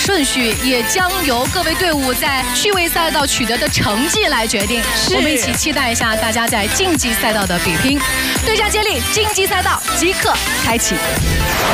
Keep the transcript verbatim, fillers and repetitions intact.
顺序也将由各位队伍在趣味赛道取得的成绩来决定。我们一起期待一下大家在竞技赛道的比拼。对战接力，竞技赛道即刻开启。